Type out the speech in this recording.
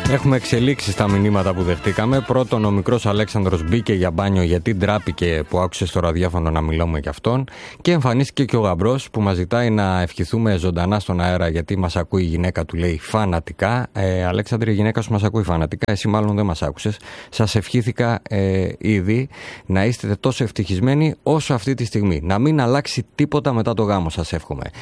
Έχουμε εξελίξει στα μηνύματα που δεχτήκαμε. Πρώτον, ο μικρός Αλέξανδρος μπήκε για μπάνιο γιατί ντράπηκε που άκουσε στο ραδιόφωνο να μιλάμε για αυτόν. Και εμφανίστηκε και ο γαμπρός που μας ζητάει να ευχηθούμε ζωντανά στον αέρα γιατί μας ακούει η γυναίκα του, λέει, φανατικά. Αλέξανδρε, η γυναίκα σου μας ακούει φανατικά. Εσύ μάλλον δεν μας άκουσες. Σας ευχήθηκα ήδη να είστε τόσο ευτυχισμένοι όσο αυτή τη στιγμή. Να μην αλλάξει τίποτα μετά το γάμο, σας εύχομαι.